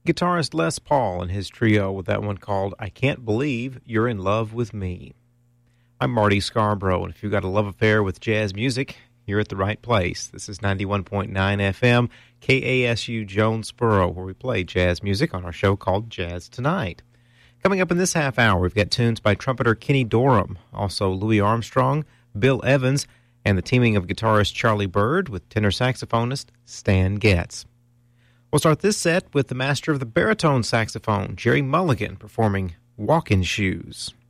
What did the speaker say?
Guitarist Les Paul and his trio with that one called I Can't Believe You're in Love with Me. I'm Marty Scarborough, and if you've got a love affair with jazz music, you're at the right place. This is 91.9 FM, KASU Jonesboro, where we play jazz music on our show called Jazz Tonight. Coming up in this half hour, we've got tunes by trumpeter Kenny Dorham, also Louis Armstrong, Bill Evans, and the teaming of guitarist Charlie Byrd with tenor saxophonist Stan Getz. We'll start this set with the master of the baritone saxophone, Jerry Mulligan, performing Walking Shoes.